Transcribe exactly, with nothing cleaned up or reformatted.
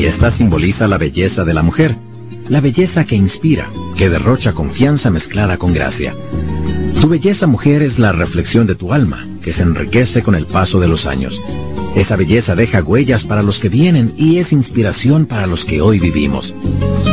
esta simboliza la belleza de la mujer, la belleza que inspira, que derrocha confianza mezclada con gracia. Tu belleza, mujer, es la reflexión de tu alma, que se enriquece con el paso de los años. Esa belleza deja huellas para los que vienen y es inspiración para los que hoy vivimos.